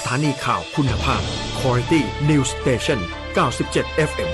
านีข่าวคุณภาพ Quality News Station 97 FM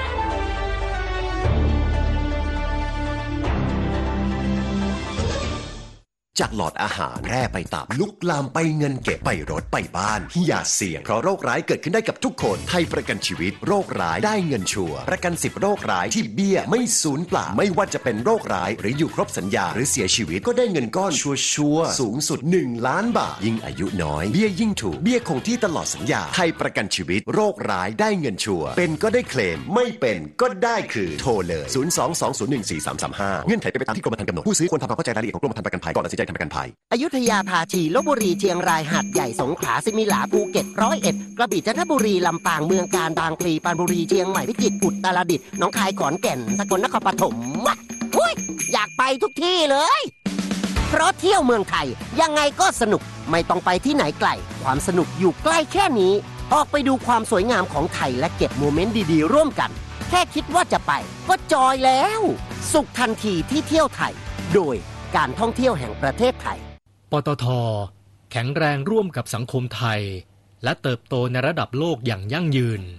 จากหลอดอาหารแพร่ไปตับลุกลามไปเงินเก็บไปรถไปบ้านอย่าเสี่ยงเพราะโรคร้ายเกิดขึ้นได้กับทุกคนไทยประกันชีวิตโรคร้ายได้เงินชัวร์ประกัน10โรคร้ายที่เบี้ยไม่สูญเปล่าไม่ว่าจะเป็นโรคร้ายหรืออยู่ครบสัญญาหรือเสียชีวิตก็ได้เงินก้อนชัวร์สูงสุด1ล้านบาทยิ่งอายุน้อยเบี้ยยิ่งถูกเบี้ยคงที่ตลอดสัญญาไทยประกันชีวิตโรคร้ายได้เงินชัวร์เป็นก็ได้เคลมไม่เป็นก็ได้คือโทรเลย022014335เงื่อนไขเป็นไปตามที่กรมธรรม์กำหนดผู้ซื้อควรทำความเข้าใจรายละเอียดของกรมธรรม์ประกันภัยก่อนตัดสินใจทำประกันภัยอยุธยาภาชีลพบุรีเชียงรายหาดใหญ่สงขลาสิมิหลาภูเก็ต101กระบี่จันทบุรีลำปางเมืองกาญบางพลีปรานบุรีเชียงใหม่พิจิตรอุตรดิตถ์หนองคายขอนแก่นสกลนครปฐมอุ้ยอยากไปทุกที่เลยเพราะเที่ยวเมืองไทยยังไงก็สนุกไม่ต้องไปที่ไหนไกลความสนุกอยู่ใกล้แค่นี้ออกไปดูความสวยงามของไทยและเก็บโมเมนต์ดีๆร่วมกันแค่คิดว่าจะไปก็จอยแล้วสุขทันทีที่เที่ยวไทยโดยการท่องเที่ยวแห่งประเทศไทยปตท.แข็งแรงร่วมกับสังคมไทยและเติบโตในระดับโลกอย่างยั่งยืน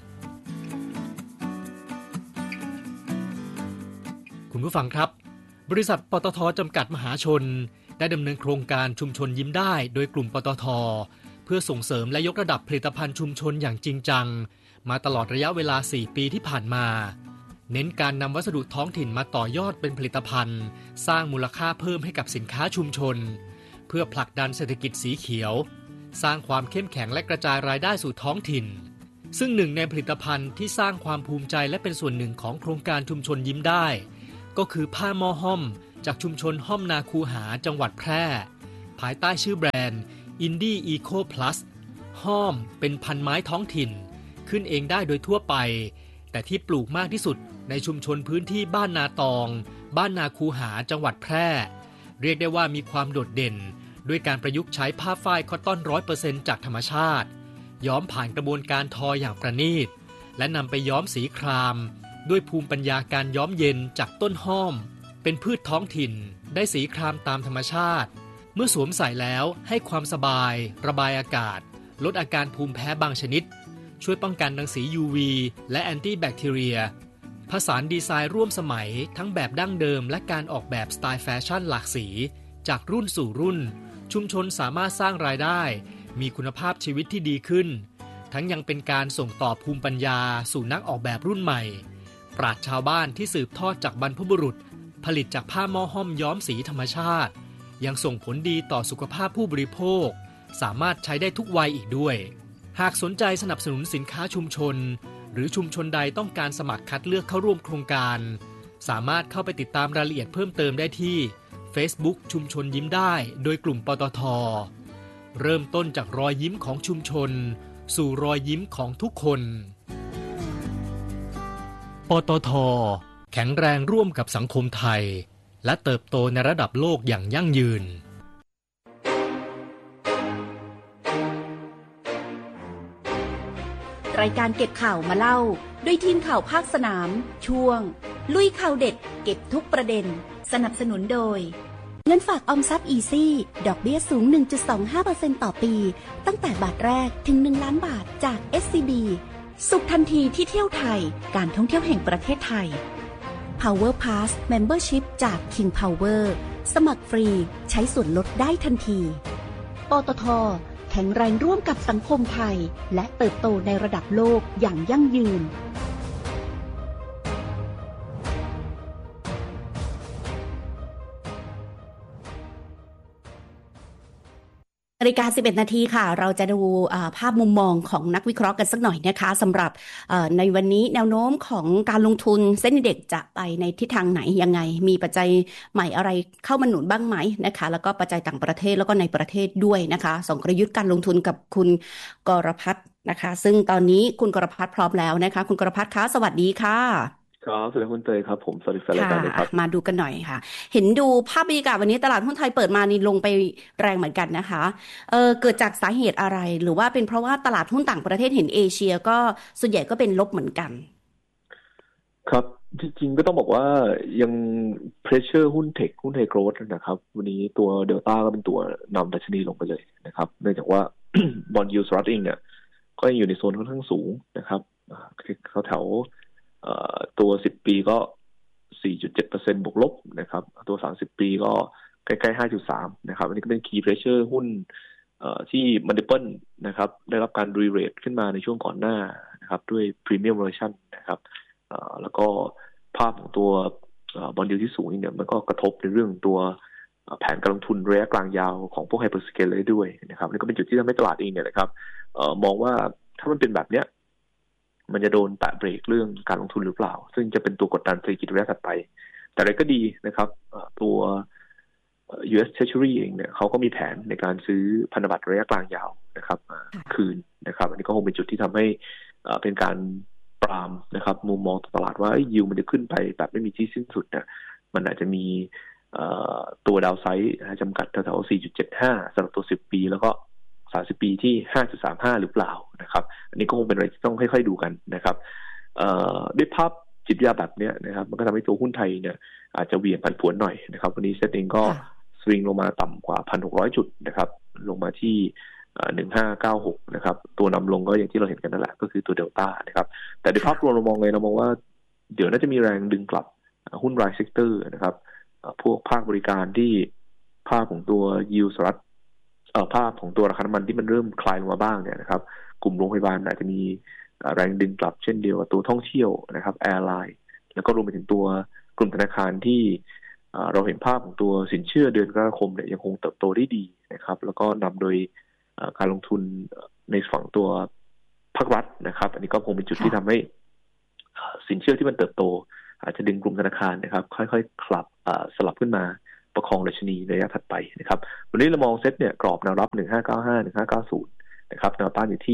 คุณผู้ฟังครับบริษัทปตท.จำกัดมหาชนได้ดำเนินโครงการชุมชนยิ้มได้โดยกลุ่มปตท.เพื่อส่งเสริมและยกระดับผลิตภัณฑ์ชุมชนอย่างจริงจังมาตลอดระยะเวลา4ปีที่ผ่านมาเน้นการนำวัสดุท้องถิ่นมาต่อยอดเป็นผลิตภัณฑ์สร้างมูลค่าเพิ่มให้กับสินค้าชุมชนเพื่อผลักดันเศรษฐกิจสีเขียวสร้างความเข้มแข็งและกระจายรายได้สู่ท้องถิ่นซึ่งหนึ่งในผลิตภัณฑ์ที่สร้างความภูมิใจและเป็นส่วนหนึ่งของโครงการชุมชนยิ้มได้ก็คือผ้าหม้อห้อมจากชุมชนห้อมนาคูหาจังหวัดแพร่ภายใต้ชื่อแบรนด์ Indie Eco Plus ห้อมเป็นพันไม้ท้องถิ่นขึ้นเองได้โดยทั่วไปแต่ที่ปลูกมากที่สุดในชุมชนพื้นที่บ้านนาตองบ้านนาคูหาจังหวัดแพร่เรียกได้ว่ามีความโดดเด่นด้วยการประยุกต์ใช้ผ้าฝ้ายคอตตอน 100% จากธรรมชาติย้อมผ่านกระบวนการทออย่างประณีตและนำไปย้อมสีครามด้วยภูมิปัญญาการย้อมเย็นจากต้นห้อมเป็นพืชท้องถิ่นได้สีครามตามธรรมชาติเมื่อสวมใส่แล้วให้ความสบายระบายอากาศลดอาการภูมิแพ้บางชนิดช่วยป้องกันรังสี UV และแอนตี้แบคทีเรียผสานดีไซน์ร่วมสมัยทั้งแบบดั้งเดิมและการออกแบบสไตล์แฟชั่นหลากสีจากรุ่นสู่รุ่นชุมชนสามารถสร้างรายได้มีคุณภาพชีวิตที่ดีขึ้นทั้งยังเป็นการส่งต่อภูมิปัญญาสู่นักออกแบบรุ่นใหม่ปราชญ์ชาวบ้านที่สืบทอดจากบรรพบุรุษผลิตจากผ้าหม้อห้อมย้อมสีธรรมชาติยังส่งผลดีต่อสุขภาพผู้บริโภคสามารถใช้ได้ทุกวัยอีกด้วยหากสนใจสนับสนุนสินค้าชุมชนหรือชุมชนใดต้องการสมัครคัดเลือกเข้าร่วมโครงการสามารถเข้าไปติดตามรายละเอียดเพิ่มเติมได้ที่ Facebook ชุมชนยิ้มได้โดยกลุ่มปตท.เริ่มต้นจากรอยยิ้มของชุมชนสู่รอยยิ้มของทุกคนปตท.แข็งแรงร่วมกับสังคมไทยและเติบโตในระดับโลกอย่างยั่งยืนรายการเก็บข่าวมาเล่าด้วยทีมข่าวภาคสนามช่วงลุยข่าวเด็ดเก็บทุกประเด็นสนับสนุนโดยเงินฝากออมทรัพย์อีซี่ดอกเบี้ยสูง 1.25% ต่อปีตั้งแต่บาทแรกถึง1ล้านบาทจาก SCB สุขทันทีที่เที่ยวไทยการท่องเที่ยวแห่งประเทศไทย Power Pass Membership จาก King Power สมัครฟรีใช้ส่วนลดได้ทันทีปตท.แข็งแรงร่วมกับสังคมไทยและเติบโตในระดับโลกอย่างยั่งยืนนาฬิกา 11 นาทีค่ะเราจะดูภาพมุมมองของนักวิเคราะห์กันสักหน่อยนะคะสำหรับในวันนี้แนวโน้มของการลงทุนเซ็นดีเด็กจะไปในทิศทางไหนยังไงมีปัจจัยใหม่อะไรเข้ามาหนุนบ้างไหมนะคะแล้วก็ปัจจัยต่างประเทศแล้วก็ในประเทศด้วยนะคะส่งกลยุทธ์การลงทุนกับคุณกรพัฒน์นะคะซึ่งตอนนี้คุณกรพัฒน์พร้อมแล้วนะคะคุณกรพัฒน์คะสวัสดีค่ะครับสวัสดีคุณเตยครับผมสวัสดีแฟนรายการเลยครับมาดูกันหน่อยค่ะเห็นดูภาพบรรยากาศวันนี้ตลาดหุ้นไทยเปิดมานี่ลงไปแรงเหมือนกันนะคะเกิดจากสาเหตุอะไรหรือว่าเป็นเพราะว่าตลาดหุ้นต่างประเทศเห็นเอเชียก็ส่วนใหญ่ก็เป็นลบเหมือนกันครับจริงๆก็ต้องบอกว่ายังเพรสเชอร์หุ้นเทคหุ้นไทยโกรทนะครับวันนี้ตัวเดลต้าก็เป็นตัวนำดัชนีลงไปเลยนะครับเนื่องจากว่า บบอนด์ยิลด์สหรัฐเองเนี่ยก็ยังอยู่ในโซนค่อนข้างสูงนะครับแถวตัว10ปีก็ 4.7% บวกลบนะครับตัว30ปีก็ใกล้ๆ 5.3 นะครับอันนี้ก็เป็น key pressure หุ้นที่ multiple นะครับได้รับการ re-rate ขึ้นมาในช่วงก่อนหน้านะครับด้วย premium valuation นะครับแล้วก็ภาพของตัวบอนด์ยิลด์ที่สูงเนี่ยมันก็กระทบในเรื่องตัวแผนการลงทุนระยะกลางยาวของพวก hyperscaler ด้วยนะครับนี่ก็เป็นจุดที่ทำให้ตลาดเองเนี่ยนะครับมองว่าถ้ามันเป็นแบบเนี้ยมันจะโดนแตะเบรกเรื่องการลงทุนหรือเปล่าซึ่งจะเป็นตัวกดดันเศรษฐกิจระยะถัดไปแต่อะไรก็ดีนะครับตัว US Treasury เองเนี่ยเขาก็มีแผนในการซื้อพันธบัตรระยะกลางยาวนะครับคืนนะครับอันนี้ก็คงเป็นจุดที่ทำให้เป็นการปรามนะครับมุมมองตลาดว่ายิวมันจะขึ้นไปแบบไม่มีที่สิ้นสุดเนี่ยมันอาจจะมีตัวดาวไซด์จำกัดแถวๆ 4.75 สำหรับตัว10ปีแล้วก็30ปีที่ 5.35 หรือเปล่านะครับอันนี้ก็คงเป็นอะไรที่ต้องค่อยๆดูกันนะครับด้วยภาพจิตวิทยาแบบนี้นะครับมันก็ทำให้ตัวหุ้นไทยเนี่ยอาจจะเหวี่ยงผันผวนหน่อยนะครับวันนี้เซ็ตเองก็สวิงลงมาต่ำกว่า 1,600 จุดนะครับลงมาที่1596นะครับตัวนำลงก็อย่างที่เราเห็นกันนั่นแหละก็คือตัวเดลต้านะครับแต่ในภาพรวมเรามองว่าเดี๋ยวน่าจะมีแรงดึงกลับหุ้นรายเซกเตอร์นะครับพวกภาคบริการที่ภาพของตัวยิลด์สหรัฐภาพของตัวราคาน้ำมันที่มันเริ่มคลายลงมาบ้างเนี่ยนะครับกลุ่มโรงพยาบาลอาจจะมีแรงดึงกลับเช่นเดียวกับตัวท่องเที่ยวนะครับแอร์ไลน์แล้วก็รวมไปถึงตัวกลุ่มธนาคารที่เราเห็นภาพของตัวสินเชื่อเดือนกรกฎาคมเนี่ยยังคงเติบโตได้ดีนะครับแล้วก็นำโดยการลงทุนในฝั่งตัวภาครัฐนะครับอันนี้ก็คงเป็นจุดที่ทำให้สินเชื่อที่มันเติบโตอาจจะดึงกลุ่มธนาคารนะครับค่อยๆสลับขึ้นมาประคองดัชนีในระยะถัดไปนะครับวันนี้เรามองเซ็ตเนี่ยกรอบแนวรับ 1595 1590 นะครับแนวต้านอยู่ที่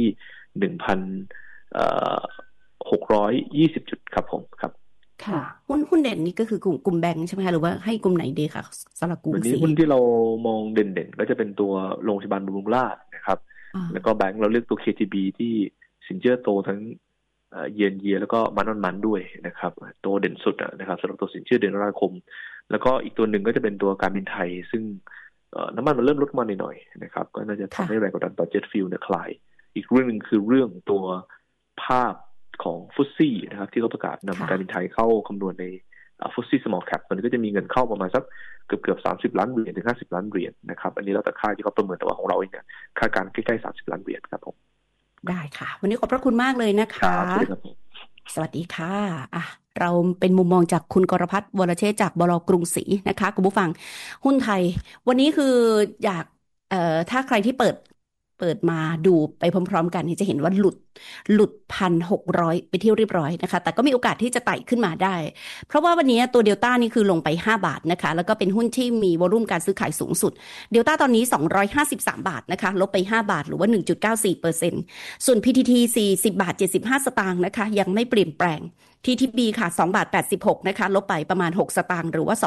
1,620 จุดครับผมครับค่ะหุ้นเด่นนี่ก็คือกลุ่มแบงค์ใช่ไหมคะหรือว่าให้กลุ่มไหนดีคะสำหรับกลุ่มวันนี้หุ้นที่เรามองเด่นๆก็จะเป็นตัวโรงพยาบาลบำรุงราษฎร์นะครับแล้วก็แบงค์เราเลือกตัว KTB ที่สินเชื่อโตทั้งเยียแล้วก็มันด้วยนะครับตัวเด่นสุดนะครับสำหรับตัวสินเชื่อเดือนกรกฎาคมแล้วก็อีกตัวหนึ่งก็จะเป็นตัวการบินไทยซึ่งน้ำมันเริ่มลดมาหน่อยๆนะครับก็น่าจะทำให้แรงกดดันต่อเจ็ตฟิลเนี่ยคลายอีกเรื่องนึงคือเรื่องตัวภาพของฟุตซี่นะครับที่เขาประกาศนำการบินไทยเข้าคำนวณในฟุตซี่ small cap มันก็จะมีเงินเข้าประมาณสักเกือบ30 ล้านเหรียญถึง50 ล้านเหรียญนะครับอันนี้เราแต่ค่าที่เขาประเมินแต่ว่าของเราเองเนี่ยคาดการณ์ใกล้ๆ30 ล้านเหรียญครับผมได้ค่ะวันนี้ขอบพระคุณมากเลยนะคะสวัสดีค่ะเราเป็นมุมมองจากคุณกรพัฒน์วรเชษฐ์จากบล.กรุงศรีนะคะคุณผู้ฟังหุ้นไทยวันนี้คืออยากถ้าใครที่เปิดมาดูไปพร้อมๆกันจะเห็นว่าหลุด 1,600 ไปที่เรียบร้อยนะคะแต่ก็มีโอกาสที่จะไต่ขึ้นมาได้เพราะว่าวันนี้ตัวเดลต้านี่คือลงไป5 บาทนะคะแล้วก็เป็นหุ้นที่มีวอลุ่มการซื้อขายสูงสุดเดลต้าตอนนี้253 บาทนะคะลบไป5 บาทหรือว่า 1.94% ส่วน PTT 40 บาท 75 สตางค์นะคะยังไม่เปลี่ยนแปลงTTB ค่ะ2 บาท 86นะคะลบไปประมาณ6 สตางค์หรือว่า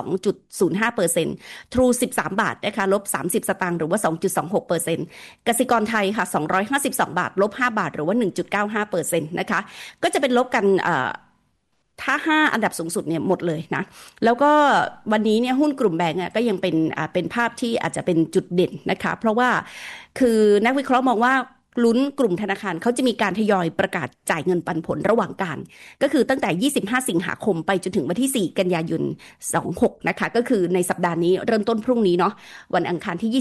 2.05% True 13 บาทนะคะลบ30 สตางค์หรือว่า 2.26% กสิกรไทยค่ะ252 บาทลบ5 บาทหรือว่า 1.95% นะคะก็จะเป็นลบกันถ้า5อันดับสูงสุดเนี่ยหมดเลยนะแล้วก็วันนี้เนี่ยหุ้นกลุ่มแบงก์ก็ยังเป็นภาพที่อาจจะเป็นจุดเด่นนะคะเพราะว่าคือนักวิเคราะห์มองว่าลุ้นกลุ่มธนาคารเขาจะมีการทยอยประกาศจ่ายเงินปันผลระหว่างการก็คือตั้งแต่25 สิงหาคมไปจนถึงวันที่4 กันยายน 26นะคะก็คือในสัปดาห์นี้เริ่มต้นพรุ่งนี้เนาะวันอังคารที่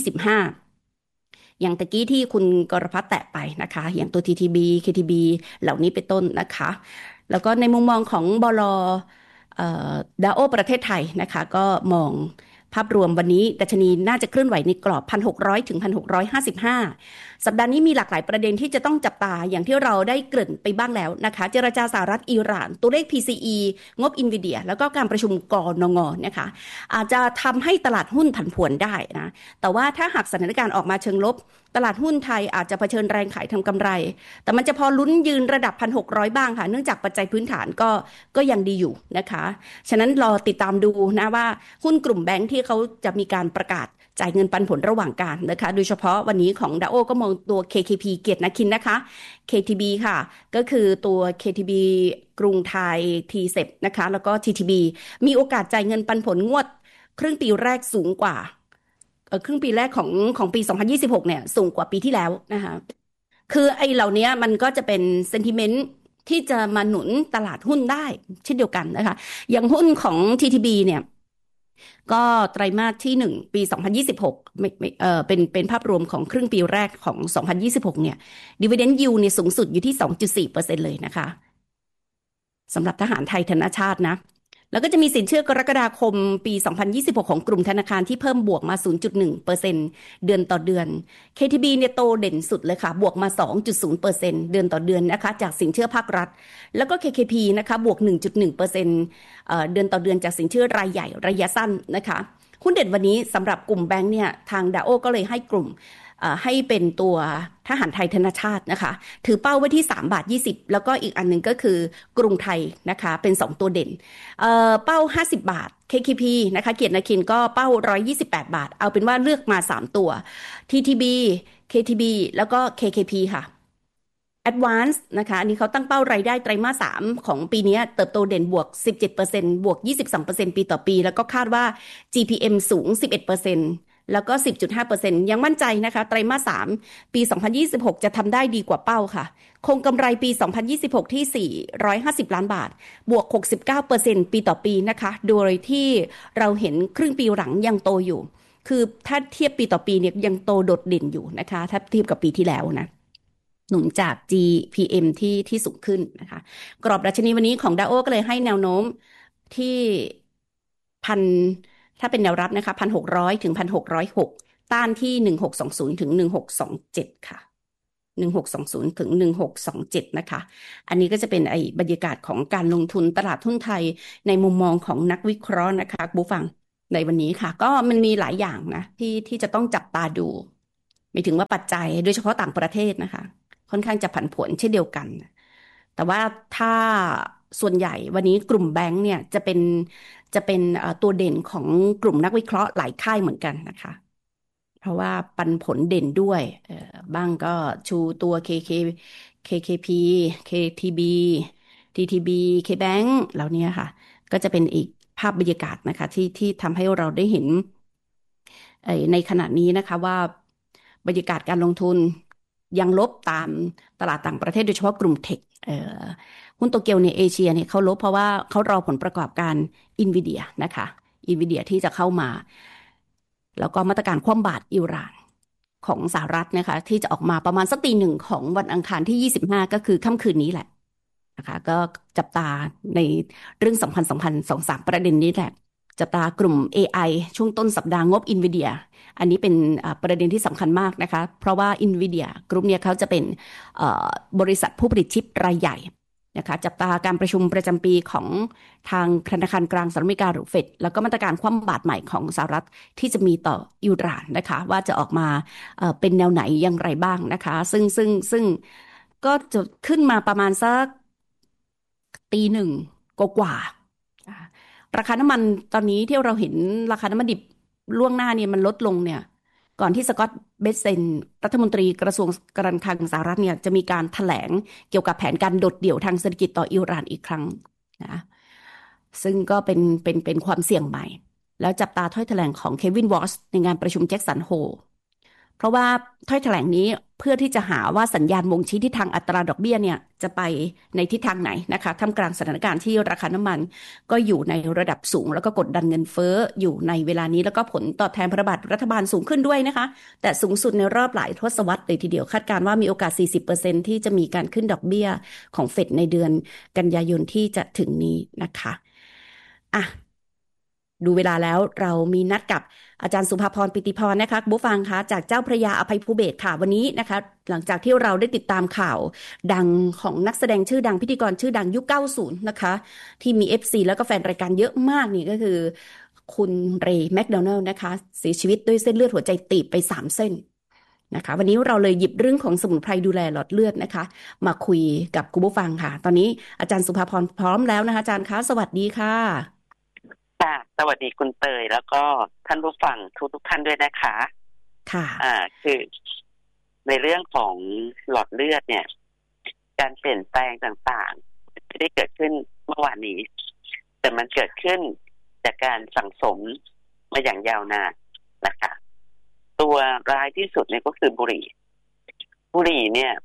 25อย่างตะกี้ที่คุณกรพัฒน์แตะไปนะคะอย่างตัว TTB KTB เหล่านี้เป็นต้นนะคะแล้วก็ในมุมมองของบล.ดาโอประเทศไทยนะคะก็มองภาพรวมวันนี้ดัชนีน่าจะเคลื่อนไหวในกรอบ 1,600 ถึง 1,655 สัปดาห์นี้มีหลากหลายประเด็นที่จะต้องจับตาอย่างที่เราได้เกริ่นไปบ้างแล้วนะคะเจรจาสหรัฐอิหร่านตัวเลข PCE งบ Nvidia แล้วก็การประชุมกนง.นะคะอาจจะทำให้ตลาดหุ้นผันผวนได้นะแต่ว่าถ้าหากสถานการณ์ออกมาเชิงลบตลาดหุ้นไทยอาจจะเผชิญแรงขายทำกำไรแต่มันจะพอลุ้นยืนระดับ 1,600 บ้างค่ะเนื่องจากปัจจัยพื้นฐานก็ยังดีอยู่นะคะฉะนั้นรอติดตามดูนะว่าหุ้นกลุ่มแบงค์ที่เขาจะมีการประกาศจ่ายเงินปันผลระหว่างการนะคะโดยเฉพาะวันนี้ของดาโอก็มองตัว KKP เกียรตินคินนะคะ KTB ค่ะก็คือตัว KTB กรุงไทย TCEP นะคะแล้วก็ TTB มีโอกาสจ่ายเงินปันผลงวดครึ่งปีแรกสูงกว่าครึ่งปีแรกของปี 2026 เนี่ยสูงกว่าปีที่แล้วนะคะคือไอ้เหล่านี้มันก็จะเป็นเซนติเมนต์ที่จะมาหนุนตลาดหุ้นได้เช่นเดียวกันนะคะอย่างหุ้นของ TTB เนี่ยก็ไตรมาสที่1ปี2026เป็นภาพรวมของครึ่งปีแรกของ2026เนี่ย Dividend Yield เนี่ยสูงสุดอยู่ที่ 2.4% เลยนะคะสำหรับทหารไทยธนชาตินะแล้วก็จะมีสินเชื่อกรกฎาคมปี2026ของกลุ่มธนาคารที่เพิ่มบวกมา 0.1% เดือนต่อเดือน KTB เนี่ยโตเด่นสุดเลยค่ะบวกมา 2.0% เดือนต่อเดือนนะคะจากสินเชื่อภาครัฐแล้วก็ KKP นะคะบวก 1.1% เดือนต่อเดือนจากสินเชื่อรายใหญ่ระยะสั้นนะคะหุ้นเด่นวันนี้สำหรับกลุ่มแบงค์เนี่ยทางดาโอก็เลยให้กลุ่มให้เป็นตัวทหารไทยธนชาตินะคะถือเป้าไว้ที่3.20 แล้วก็อีกอันหนึ่งก็คือกรุงไทยนะคะเป็น2ตัวเด่นเป้า50 บาท KKP นะคะเกียรตินาคินก็เป้า128 บาทเอาเป็นว่าเลือกมา3ตัว TTB KTB แล้วก็ KKP ค่ะ Advance นะคะอันนี้เขาตั้งเป้ารายได้ไตรมาส3ของปีนี้เติบโตเด่นบวก 17% บวก 22% ปีต่อปีแล้วก็คาดว่า GPM สูง 11%แล้วก็ 10.5% ยังมั่นใจนะคะไตรมาส3ปี2026จะทำได้ดีกว่าเป้าค่ะคงกำไรปี2026ที่450ล้านบาทบวก 69% ปีต่อปีนะคะโดยที่เราเห็นครึ่งปีหลังยังโตอยู่คือถ้าเทียบปีต่อปีเนี่ยยังโตโดดเด่นอยู่นะคะถ้าเทียบกับปีที่แล้วนะหนุนจาก GPM ที่สูงขึ้นนะคะกรอบดัชนีวันนี้ของดาโอก็เลยให้แนวโน้มที่ถ้าเป็นแนวรับนะคะ 1,600 ถึง 1,606 ต้านที่ 1620 ถึง 1627 ค่ะ 1620 ถึง 1627 นะคะอันนี้ก็จะเป็นบรรยากาศของการลงทุนตลาดหุ้นไทยในมุมมองของนักวิเคราะห์นะคะผู้ฟังในวันนี้ค่ะก็มันมีหลายอย่างนะที่จะต้องจับตาดูหมายถึงว่าปัจจัยโดยเฉพาะต่างประเทศนะคะค่อนข้างจะผันผวนเช่นเดียวกันแต่ว่าถ้าส่วนใหญ่วันนี้กลุ่มแบงค์เนี่ยจะเป็นตัวเด่นของกลุ่มนักวิเคราะห์หลายค่ายเหมือนกันนะคะเพราะว่าปันผลเด่นด้วยบ้างก็ชูตัว KKP KTB TTB KBank เหล่านี้ค่ะก็จะเป็นอีกภาพบรรยากาศนะคะที่ทำให้เราได้เห็นในขณะนี้นะคะว่าบรรยากาศการลงทุนยังลบตามตลาดต่างประเทศโดยเฉพาะกลุ่มเทคหุ้นโตเกียวในเอเชียเนี่ยเขาลบเพราะว่าเขารอผลประกอบการ Nvidia นะคะ Nvidia ที่จะเข้ามาแล้วก็มาตรการคว่ำบาตรอิหร่านของสหรัฐนะคะที่จะออกมาประมาณสักตี 1ของวันอังคารที่25ก็คือค่ำคืนนี้แหละนะคะก็จับตาในเรื่องสำคัญ 2-3 ประเด็นนี้แหละจับตากลุ่ม AI ช่วงต้นสัปดาห์งบ Nvidia อันนี้เป็นประเด็นที่สำคัญมากนะคะเพราะว่า Nvidia กลุ่มนี้เขาจะเป็นบริษัทผู้ผลิตชิปรายใหญ่นะคะจับตาการประชุมประจำปีของทางธนาคารกลางสหรัฐอเมริกาหรือเฟดแล้วก็มาตรการคว่ำบาตรใหม่ของสหรัฐที่จะมีต่ออิหร่านนะคะว่าจะออกมาเป็นแนวไหนอย่างไรบ้างนะคะซึ่งก็จะขึ้นมาประมาณสักตี 1กว่าราคาน้ำมันตอนนี้ที่เราเห็นราคาน้ำมันดิบล่วงหน้าเนี่ยมันลดลงเนี่ยก่อนที่สกอตต์เบสเซนรัฐมนตรีกระทรวงการคลังสหรัฐเนี่ยจะมีการแถลงเกี่ยวกับแผนการโดดเดี่ยวทางเศรษฐกิจต่ออิหร่านอีกครั้งนะซึ่งก็เป็นความเสี่ยงใหม่แล้วจับตาถ้อยแถลงของเควินวอชในงานประชุมแจ็คสันโฮเพราะว่าถ้อยแถลงนี้เพื่อที่จะหาว่าสัญญาณบ่งชี้ทิศทางอัตราดอกเบี้ยเนี่ยจะไปในทิศทางไหนนะคะท่ามกลางสถานการณ์ที่ราคาน้ำมันก็อยู่ในระดับสูงแล้วก็กดดันเงินเฟ้ออยู่ในเวลานี้แล้วก็ผลตอบแทนพันธบัตรรัฐบาลสูงขึ้นด้วยนะคะแต่สูงสุดในรอบหลายทศวรรษเลยทีเดียวคาดการณ์ว่ามีโอกาส 40% ที่จะมีการขึ้นดอกเบี้ยของเฟดในเดือนกันยายนที่จะถึงนี้นะคะดูเวลาแล้วเรามีนัดกับอาจารย์สุภาพรปิติพรนะคะผู้ฟังคะจากเจ้าพระยาอภัยภูเบศรค่ะวันนี้นะคะหลังจากที่เราได้ติดตามข่าวดังของนักแสดงชื่อดังพิธีกรชื่อดังยุค 90 นะคะที่มี FC แล้วก็แฟนรายการเยอะมากนี่ก็คือคุณเรย์แมคโดนัลด์นะคะเสียชีวิตด้วยเส้นเลือดหัวใจตีบไป3เส้นนะคะวันนี้เราเลยหยิบเรื่องของสมุนไพรดูแลหลอดเลือดนะคะมาคุยกับคุณผู้ฟังค่ะตอนนี้อาจารย์สุภาพรพร้อมแล้วนะคะอาจารย์คะสวัสดีค่ะสวัสดีคุณเตยแล้วก็ท่านผู้ฟังทุกท่านด้วยนะคะค่ะคือในเรื่องของหลอดเลือดเนี่ยการเปลี่ยนแปลงต่างๆไม่ได้เกิดขึ้นเมื่อวานนี้แต่มันเกิดขึ้นจากการสั่งสมมาอย่างยาวนานนะคะตัวร้ายที่สุดเนี่ยก็คือบุหรี่เนี่ย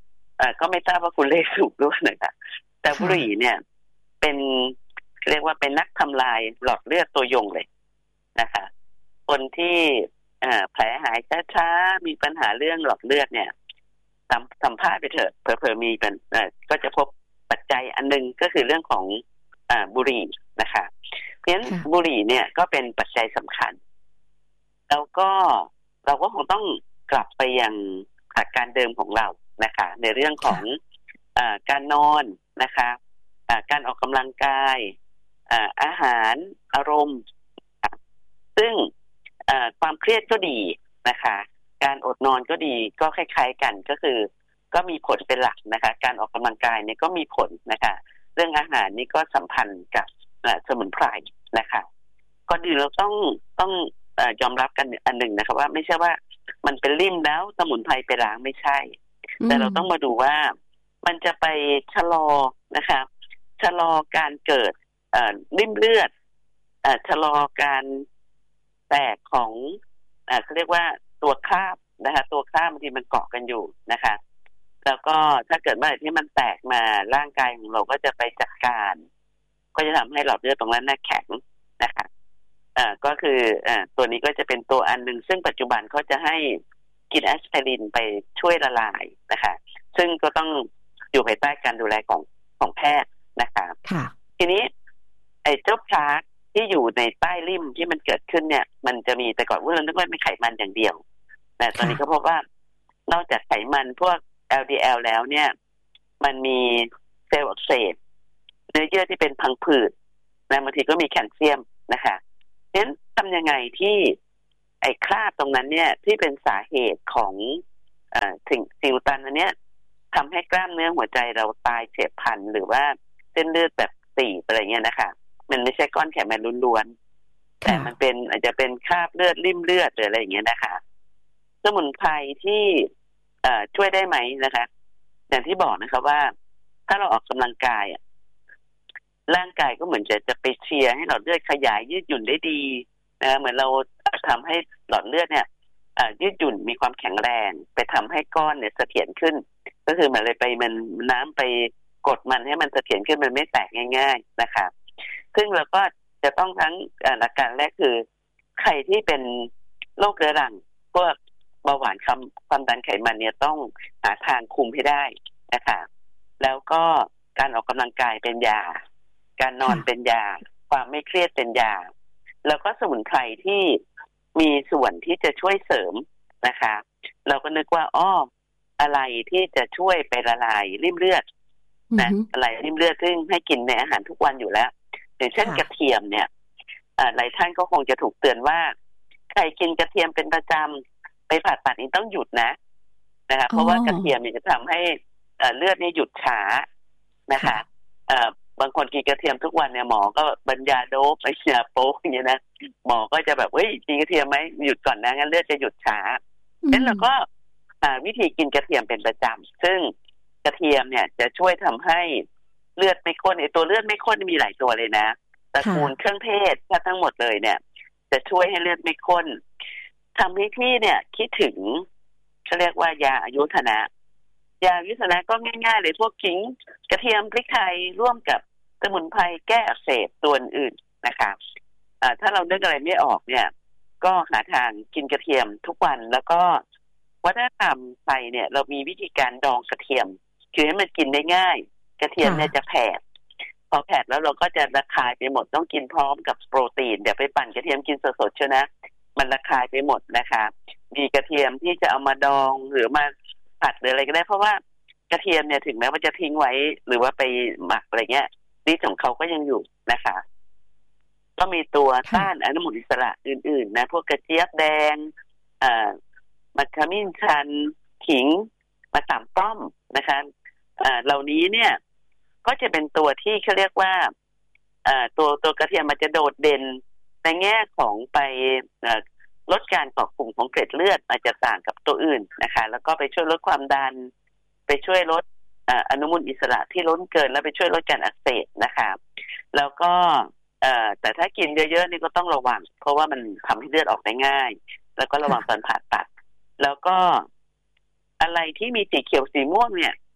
ก็ไม่ทราบว่าคุณเลขถูกด้วยนะคะแต่บุหรี่เนี่ยเป็นเรียกว่าเป็นนักทำลายหลอดเลือดตัวยงเลยนะคะคนที่แผลหายช้าๆมีปัญหาเรื่องหลอดเลือดเนี่ยสัมภาษณ์ไปเถอะเผลอๆมีเป็นก็จะพบปัจจัยอันนึงก็คือเรื่องของบุหรี่นะคะเพราะฉะนั้นบุหรี่เนี่ยก็เป็นปัจจัยสำคัญแล้วก็เราก็คงต้องกลับไปยังหลักการเดิมของเรานะคะในเรื่องของการนอนนะคะการออกกำลังกายอาหารอารมณ์ซึ่งความเครียดก็ดีนะคะการอดนอนก็ดีก็คล้ายๆกันก็คือก็มีผลเป็นหลักนะคะการออกกำลังกายเนี่ยก็มีผลนะคะเรื่องอาหารนี่ก็สัมพันธ์กับสมุนไพรนะคะก่อนอื่นเราต้องยอมรับกันอันหนึ่งนะคะว่าไม่ใช่ว่ามันเป็นลิ่มแล้วสมุนไพรไปล้างไม่ใช่แต่เราต้องมาดูว่ามันจะไปชะลอนะคะชะลอการเกิดลิ่มเลือดชะลอการแตกของเขาเรียกว่าตัวคราบนะคะตัวคราบบางทีมันเกาะกันอยู่นะคะแล้วก็ถ้าเกิดเมื่อไหร่ที่มันแตกมาร่างกายของเราก็จะไปจัดการก็จะทำให้หลอดเลือดตรงนั้นแข็งนะคะก็คือตัวนี้ก็จะเป็นตัวอันนึงซึ่งปัจจุบันเขาจะให้กินแอสไพรินไปช่วยละลายนะคะซึ่งก็ต้องอยู่ภายใต้การดูแลของแพทย์นะคะทีนี้ไอ้เจ้าพลาสที่อยู่ในใต้ริ่มที่มันเกิดขึ้นเนี่ยมันจะมีแต่ก่อนเราคิดว่าเป็นไขมันอย่างเดียวแต่ตอนนี้ก็พบว่านอกจากไขมันพวก LDL แล้วเนี่ยมันมีเซลล์อักเสบเนื้อเยื่อที่เป็นพังผืดนะบางทีก็มีแคลเซียมนะคะฉะนั้นทำยังไงที่ไอ้คราบตรงนั้นเนี่ยที่เป็นสาเหตุของสิ่งอุดตันอันเนี้ยทำให้กล้ามเนื้อหัวใจเราตายเฉียบพลันหรือว่าเส้นเลือดแบบตีบอะไรเงี้ยนะคะมันไม่ใช่ก้อนไขมันล้วนๆแต่มันเป็นอาจจะเป็นคราบเลือดริ่มเลือดหรืออะไรอย่างเงี้ยนะคะสมุนไพรที่ช่วยได้ไหมนะคะอย่างที่บอกนะคะว่าถ้าเราออกกำลังกายร่างกายก็เหมือนจะไปเชียร์ให้หลอดเลือดขยายยืดหยุ่นได้ดีนะเหมือนเราทำให้หลอดเลือดเนี่ยยืดหยุ่นมีความแข็งแรงไปทำให้ก้อนเนี่ยเสถียรขึ้นก็คือเหมือนเลยไปมันน้ำไปกดมันให้มันเสถียรขึ้นมันไม่แตกง่ายๆนะคะซึ่งเราก็จะต้องทั้งหลักการแรกคือใครที่เป็นโรคเรื้อรังพวกเบาหวานความดันไขมันเนี่ยต้องหาทางคุมให้ได้นะคะแล้วก็การออกกำลังกายเป็นยาการนอนเป็นยาความไม่เครียดเป็นยาแล้วก็สมุนไพรที่มีส่วนที่จะช่วยเสริมนะคะเราก็นึกว่าอะไรที่จะช่วยไปละลายริ่มเลือดนะอะไรริ่มเลือดซึ่งให้กินในอาหารทุกวันอยู่แล้วอย่างเช่นกระเทียมเนี่ยหลายท่านก็คงจะถูกเตือนว่าใครกินกระเทียมเป็นประจำไปผ่าตัดนี่ต้องหยุดนะคะเพราะว่ากระเทียมเนี่ยจะทำให้เลือดนี่หยุดช้านะคะบางคนกินกระเทียมทุกวันเนี่ยหมอก็บรรยาโดปยาโป๊อย่างเงี้ยนะหมอก็จะแบบกินกระเทียมไหมหยุดก่อนนะงั้นเลือดจะหยุดช้าฉะนั้นเราก็วิธีกินกระเทียมเป็นประจำซึ่งกระเทียมเนี่ยจะช่วยทำให้เลือดไม่ข้นไอตัวเลือดไม่ข้นมีหลายตัวเลยนะตระกูลเครื่องเทศทั้งหมดเลยเนี่ยจะช่วยให้เลือดไม่ข้นทำให้พี่เนี่ยคิดถึงเขาเรียกว่ายาอายุทนะยาอายุทนะก็ง่ายๆเลยพวกขิงกระเทียมพริกไทยร่วมกับสมุนไพรแก้อักเสบตัวอื่นนะคะถ้าเรานึกอะไรไม่ออกเนี่ยก็หาทางกินกระเทียมทุกวันแล้วก็วัฒนธรรมไทยเนี่ยเรามีวิธีการดองกระเทียมคือให้มันกินได้ง่ายกระเทียมเนี่ยจะแผดพอแผดแล้วเราก็จะระคายไปหมดต้องกินพร้อมกับโปรตีนเดี๋ยวไปปั่นกระเทียมกินสดๆเชียวนะมันระคายไปหมดนะคะมีกระเทียมที่จะเอามาดองหรือมาผัดหรืออะไรก็ได้เพราะว่ากระเทียมเนี่ยถึงแม้ว่าจะทิ้งไว้หรือว่าไปหมักอะไรเงี้ยฤทธิ์ของเขาก็ยังอยู่นะคะก็มีตัวต้านอนุมูลอิสระอื่นๆนะพวกกระเจี๊ยบแดงมัขมิ้นชันขิงมะขามป้อมนะคะเหล่านี้เนี่ยก็จะเป็นตัวที่เขาเรียกว่าตัวกระเทียมมันจะโดดเด่นในแง่ของไปลดการเกาะกลุ่มของเกล็ดเลือดอาจจะต่างกับตัวอื่นนะคะแล้วก็ไปช่วยลดความดันไปช่วยลดอนุมูลอิสระที่ล้นเกินแล้วไปช่วยลดการอักเสบนะคะแล้วก็แต่ถ้ากินเยอะๆนี่ก็ต้องระวังเพราะว่ามันทำให้เลือดออกได้ง่ายแล้วก็ระวังตอนผ่าตัดแล้วก็อะไรที่มีสีเขียวสีม่วงเนี่ย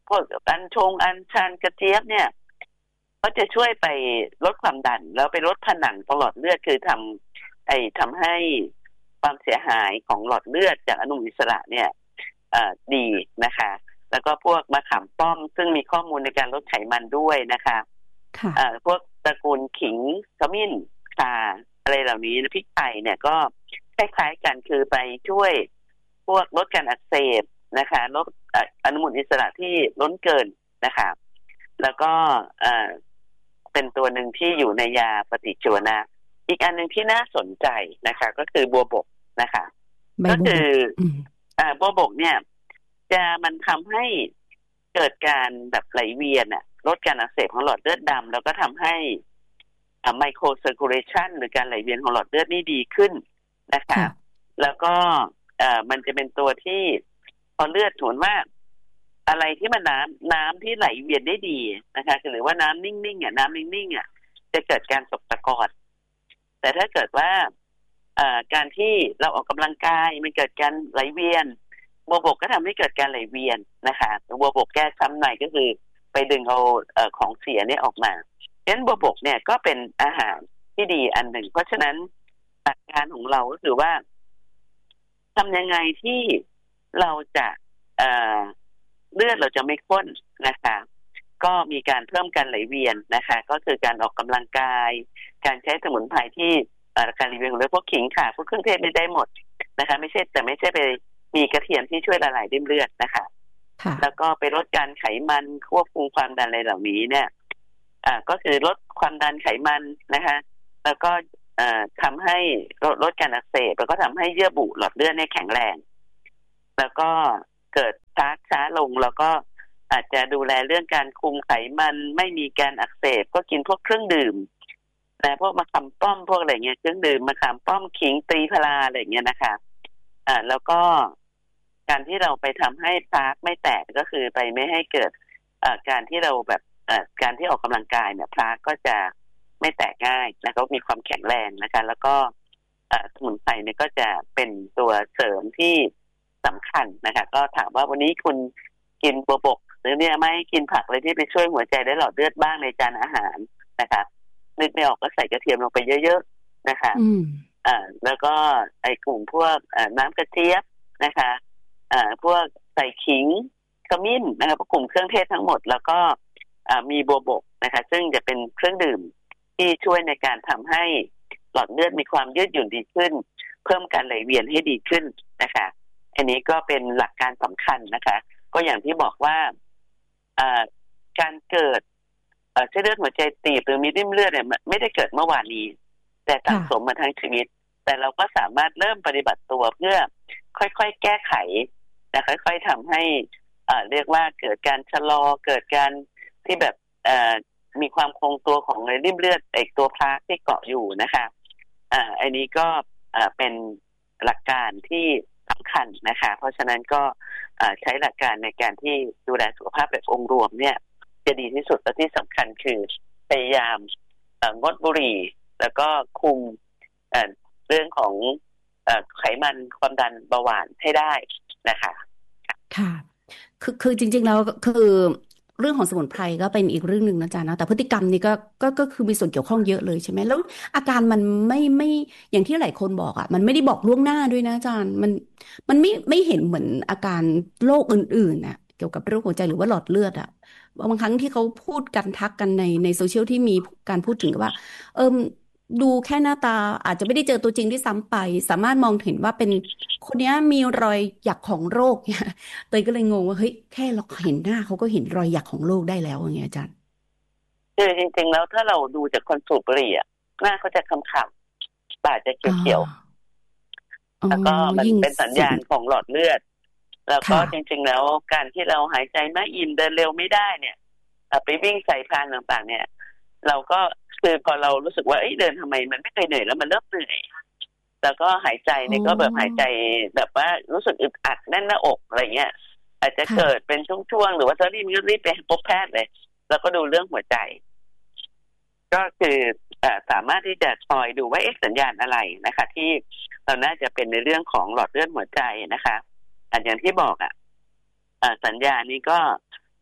พวกอัญชันกระเจี๊ยบเนี่ยเขาจะช่วยไปลดความดันแล้วไปลดผนังของหลอดเลือดคือทำให้ความเสียหายของหลอดเลือดจากอนุมูลอิสระเนี่ยดีนะคะแล้วก็พวกมะขามป้อมซึ่งมีข้อมูลในการลดไขมันด้วยนะคะพวกตระกูลขิงขมิ้นข่าอะไรเหล่านี้พริกไทยเนี่ยก็คล้ายๆกันคือไปช่วยพวกลดการอักเสบนะคะลดอนุมูลอิสระที่ล้นเกินนะคะแล้วก็เป็นตัวหนึ่งที่อยู่ในยาปฏิชีวนะอีกอันหนึ่งที่น่าสนใจนะคะก็คือบัวบกนะคะก็คือบัวบกเนี่ยมันทำให้เกิดการแบบไหลเวียนลดการอักเสบของหลอดเลือดดำแล้วก็ทำให้ไมโครเซอร์คูลเลชันหรือการไหลเวียนของหลอดเลือดนี่ดีขึ้นนะคะแล้วก็มันจะเป็นตัวที่พอเลือดถือว่าอะไรที่มันน้ำที่ไหลเวียนได้ดีนะคะหรือว่าน้ำนิ่งๆน้ำนิ่งๆจะเกิดการตกตะกอนแต่ถ้าเกิดว่าการที่เราออกกำลังกายมันเกิดการไหลเวียนบัวบกก็ทำให้เกิดการไหลเวียนนะคะบัวบกแก้ช้ำในก็คือไปดึงเอาของเสียเนี่ยออกมาฉะนั้นบัวบกเนี่ยก็เป็นอาหารที่ดีอันหนึ่งเพราะฉะนั้นหลักการของเราก็คือว่าทำยังไงที่เราจะเลือดเราจะไม่ข้นนะคะก็มีการเพิ่มการไหลเวียนนะคะก็คือการออกกำลังกายการใช้สมุนไพรที่การไหลเวียนของเลือดพวกขิงข่าพวกเครื่องเทศไม่ได้หมดนะคะไม่ใช่ไปมีกระเทียมที่ช่วยละลายริ่มเลือดนะคะแล้วก็ไปลดการไขมันควบคุมความดันอะไรเหล่านี้เนี่ยก็คือลดความดันไขมันนะคะแล้วก็ทำให้ลดการอักเสบแล้วก็ทำให้เยื่อบุหลอดเลือดเนี่ยแข็งแรงแล้วก็เกิดช้าลงแล้วก็อาจจะดูแลเรื่องการคุมไขมันไม่มีการอักเสบก็กินพวกเครื่องดื่มพวกมะขามป้อมพวกอะไรเงี้ยเครื่องดื่มมะขามป้อมขิงตรีพลาอะไรเงี้ยนะคะแล้วก็การที่เราไปทำให้พลาสไม่แตกก็คือไปไม่ให้เกิดการที่เราแบบการที่ออกกำลังกายเนี่ยพลาสก็จะไม่แตกง่ายแล้วก็มีความแข็งแรงนะคะแล้วก็สมุนไพรเนี่ยก็จะเป็นตัวเสริมที่สำคัญนะคะก็ถามว่าวันนี้คุณกินบัวบกหรือเนี่ยไม่กินผักอะไรที่ไปช่วยหัวใจและหลอดเลือดบ้างในจานอาหารนะคะนึกไม่ออกก็ใส่กระเทียมลงไปเยอะๆนะคะแล้วก็ไอ้กลุ่มพวกน้ำกระเจี๊ยบนะคะพวกใส่ขิงขมิ้นนะคะพวกกลุ่มเครื่องเทศทั้งหมดแล้วก็มีบัวบกนะคะซึ่งจะเป็นเครื่องดื่มที่ช่วยในการทำให้หลอดเลือดมีความยืดหยุ่นดีขึ้นเพิ่มการไหลเวียนให้ดีขึ้นนะคะอันนี้ก็เป็นหลักการสำคัญนะคะก็อย่างที่บอกว่าการเกิดเส้นเลือดหัวใจตีบหรือมีริ่มเลือดเนี่ยไม่ได้เกิดเมื่อวานนี้แต่สะสมมาทั้งชีวิตแต่เราก็สามารถเริ่มปฏิบัติตัวเพื่อค่อยๆแก้ไขและค่อยๆทำให้เรียกว่าเกิดการชะลอเกิดการที่แบบมีความคงตัวของริ่มเลือดไอ้ตัวพลาสที่เกาะอยู่นะคะอันนี้ก็เป็นหลักการที่สำคัญนะคะเพราะฉะนั้นก็ใช้หลักการในการที่ดูแลสุขภาพแบบองค์รวมเนี่ยจะดีที่สุดและที่สำคัญคือพยายามงดบุหรี่แล้วก็คุมเรื่องของไขมันความดันเบาหวานให้ได้นะคะค่ะคือจริงๆแล้วคือเรื่องของสมุนไพรก็เป็นอีกเรื่องนึงนะจ๊ะนะแต่พฤติกรรมนี่ก็คือมีส่วนเกี่ยวข้องเยอะเลยใช่ไหมแล้วอาการมันไม่อย่างที่หลายคนบอกมันไม่ได้บอกล่วงหน้าด้วยนะอาจารย์มันไม่เห็นเหมือนอาการโรคอื่นๆเกี่ยวกับโรคหัวใจหรือว่าหลอดเลือดบางครั้งที่เขาพูดกันทักกันในโซเชียลที่มีการพูดถึงว่าดูแค่หน้าตาอาจจะไม่ได้เจอตัวจริงด้วยซ้ำไปสามารถมองเห็นว่าเป็นคนนี้มีรอยหยักของโรคเนี่ยเตยก็เลยงงว่าเฮ้ยแค่เราเห็นหน้าเขาก็เห็นรอยหยักของโรคได้แล้วอย่างเงี้ยอาจารย์คือจริงๆแล้วถ้าเราดูจากคนสูบบุหรี่หน้าเขาจะคำๆปากจะเขียวๆแล้วก็มันเป็นสัญญาณของหลอดเลือดแล้วก็จริงๆแล้วการที่เราหายใจไม่อิ่มเดินเร็วไม่ได้เนี่ยไปวิ่งใส่พานต่างๆเนี่ยเราก็คือพอเรารู้สึกว่าเดินทำไมมันไม่เคยเหนื่อยแล้วมันเริ่มเหนื่อยแล้วก็หายใจเนี่ยก็แบบหายใจแบบว่ารู้สึกอึดอัดแน่นหน้าอกอะไรเงี้ยอาจจะเกิดเป็นช่วงๆหรือว่าจะรีบไปพบแพทย์เลยแล้วก็ดูเรื่องหัวใจก็คือสามารถที่จะคอยดูว่าสัญญาณอะไรนะคะที่เราน่าจะเป็นในเรื่องของหลอดเลือดหัวใจนะคะอย่างที่บอกสัญญาณนี้ก็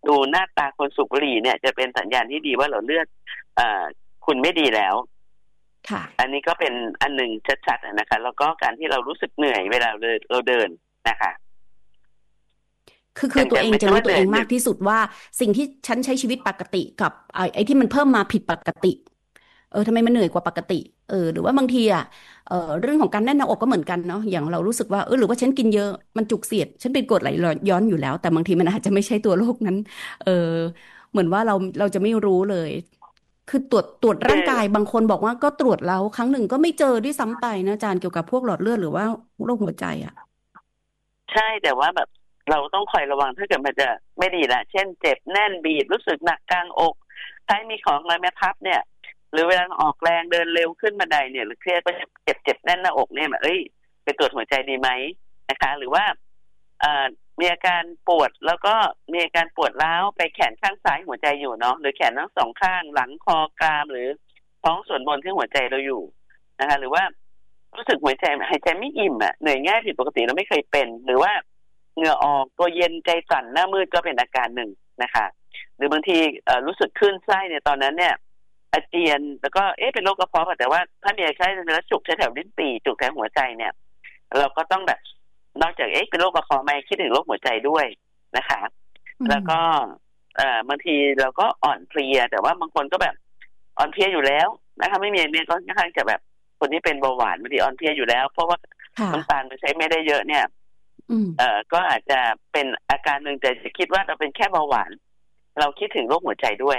ดูหน้าตาคนสูบบุหรี่เนี่ยจะเป็นสัญญาณที่ดีว่าหลอดเลือดคุณไม่ดีแล้วค่ะอันนี้ก็เป็นอันหนึ่งชัดๆนะคะแล้วก็การที่เรารู้สึกเหนื่อยเวลาเราเดินนะคะคือตัวเองจะรู้ตัวเองมากที่สุดว่าสิ่งที่ฉันใช้ชีวิตปกติกับไอ้ที่มันเพิ่มมาผิดปกติทำไมมันเหนื่อยกว่าปกติหรือว่าบางทีเรื่องของการแน่นหน้าอกก็เหมือนกันเนาะอย่างเรารู้สึกว่าหรือว่าฉันกินเยอะมันจุกเสียดฉันเป็นกรดไหลย้อนอยู่แล้วแต่บางทีมันอาจจะไม่ใช่ตัวโรคนั้นเหมือนว่าเราจะไม่รู้เลยคือตรวจร่างกายบางคนบอกว่าก็ตรวจแล้วครั้งหนึ่งก็ไม่เจอด้วยซ้ำไปนะอาจารย์เกี่ยวกับพวกหลอดเลือดหรือว่าโรคหัวใจใช่แต่ว่าแบบเราต้องคอยระวังถ้าเกิดมันจะไม่ดีละเช่นเจ็บแน่นบีบรู้สึกหนักกลางอกถ้ามีของอะไรมาทับเนี่ยหรือเวลาออกแรงเดินเร็วขึ้นบันไดเนี่ยหรือเครียดก็เจ็บแน่นหน้าอกเนี่ยไปตรวจหัวใจดีไหมนะคะหรือว่ามีอาการปวดแล้วก็มีอาการปวดร้าวไปแขนข้างซ้ายหัวใจอยู่เนาะหรือแขนทั้งสองข้างหลังคอกรามหรือท้องส่วนบนที่หัวใจเราอยู่นะคะหรือว่ารู้สึกหัวใจหายใจไม่อิ่มเหนื่อยง่ายผิดปกติเราไม่เคยเป็นหรือว่าเหงื่อออกตัวเย็นใจสั่นหน้ามืดก็เป็นอาการหนึ่งนะคะหรือบางทีรู้สึกคลื่นไส้เนี่ยตอนนั้นเนี่ยอาเจียนแล้วก็เป็นโรคกระเพาะแต่ว่าถ้ามีอาการแล้วจุกแถวลิ้นปี่จุกแถวหัวใจเนี่ยเราก็ต้องแบบนอกจากเป็นโรคกระเพาะไม่คิดถึงโรคหัวใจด้วยนะคะแล้วก็บางทีเราก็อ่อนเพลียแต่ว่าบางคนก็แบบอ่อนเพลียอยู่แล้วนะคะไม่มีเนี่ยก็ค่อนข้างจะแบบคนที่เป็นเบาหวานบางทีอ่อนเพลียอยู่แล้วเพราะว่าน้ำตาลมันใช้ไม่ได้เยอะเนี่ยก็อาจจะเป็นอาการหนึ่งแต่จะคิดว่าเราเป็นแค่เบาหวานเราคิดถึงโรคหัวใจด้วย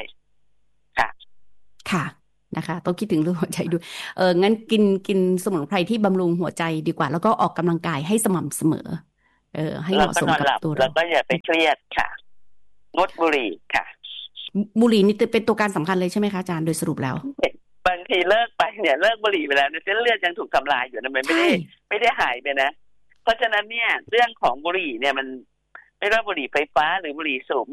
ค่ะนะคะต้องคิดถึงเรื่องหัวใจด้วยงั้นกินสมุนไพรที่บำรุงหัวใจดีกว่าแล้วก็ออกกำลังกายให้สม่ำเสมอให้เหมาะสมกับตัวเราแล้วก็อย่าไปเครียดค่ะงดบุหรี่ค่ะบุหรี่นี่เป็นตัวการสำคัญเลยใช่ไหมคะอาจารย์โดยสรุปแล้วบางทีเลิกไปเนี่ยเลิกบุหรี่ไปแล้วเส้นเลือดยังถูกทำลายอยู่นะมันไม่ได้หายไปนะเพราะฉะนั้นเนี่ยเรื่องของบุหรี่เนี่ยมันไม่ว่าบุหรี่ไฟฟ้าหรือบุหรี่สูบ